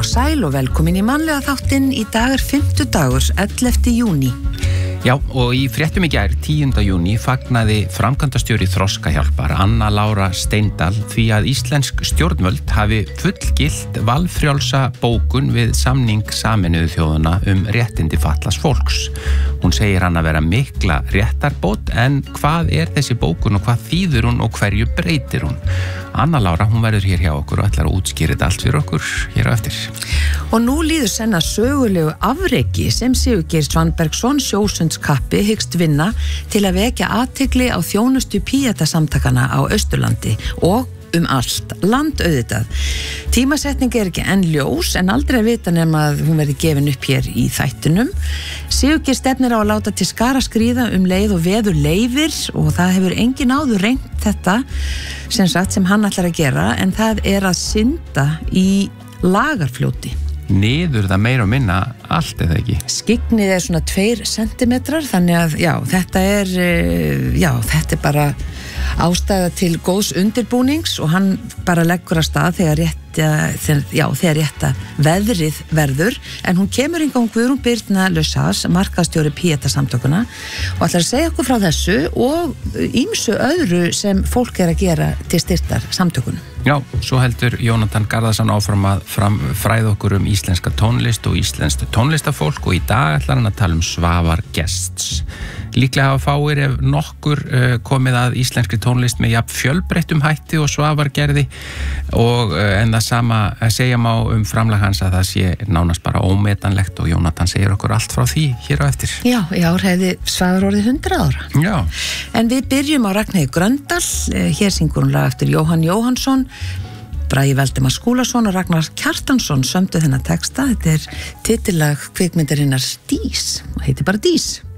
og sæl og velkomin í mannlega þáttinn. Í dag 50dagur, 11. júní. Já, og í fréttum í gær, 10. júní, fagnaði framkvæmdastjóri Þroskahjálpar, Anna Lára Steindal, því að íslensk stjórnvöld hafi fullgilt valfrjálsa bókun við samning Sameinuðu þjóðanna réttindi fatlaðs fólks. Hún segir hann að vera mikla réttarbót, en hvað þessi bókun og hvað þýðir hún og hverju breytir hún? Anna Lára, hún verður hér hjá okkur og ætlar að útskýra þetta allt fyrir okkur hér á eftir. Og nú líður senn að sögulegu afreki sem Sigurgeir Svanbergsson, sjósundskappi, hyggst vinna til að vekja athygli á þjónustu Píeta-samtakana á Austurlandi og allt land auðvitað. Tímasetning ekki enn ljós, en aldrei að vita nema að hún verði gefin upp hér í þættinum. Sigurgeir stefnir á að láta til skara skríða leið og veður leyfir, og það hefur engin áður reynt þetta sem hann ætlar að gera, en það að synda í Lagarfljóti. Niður það meira og minna allt eða ekki? Skyggnið svona 2 sentimetrar, þannig að já, þetta er bara ástæða til góðs undirbúnings, og hann bara leggur að stað þegar rétta veðrið verður. En hún kemur hingað Guðrún Birna Lausas, markaðsstjóri Píeta-samtökuna, og ætlar að segja okkur frá þessu og ýmsu öðru sem fólk að gera til styrktar samtökunum. Já, svo heldur Jónatan Garðarsson áfram að fræða okkur íslenska tónlist og íslenskt tónlistafólk, og í dag ætlar hann að tala Svavar Gests. Líklega hafa fáir ef nokkur komið að íslenskri tónlist með jafn fjölbreyttum hætti og Svavar gerði, og en það sama segja má framlag hans að það sé nánast bara ómetanlegt, og Jónatan segir okkur allt frá því hér á eftir. Já, í ár hefði Svavar orðið 100 ára. Já. En við byrjum á Ragnheiði Gröndal, hér syngur hún lag eftir Jóhann Jóhannsson, Bragi Valdimar Skúlason og Ragnar Kjartansson sömdu þennan texta. Þetta titillag kvikmyndarinnar Dís, og heitir bara Dís.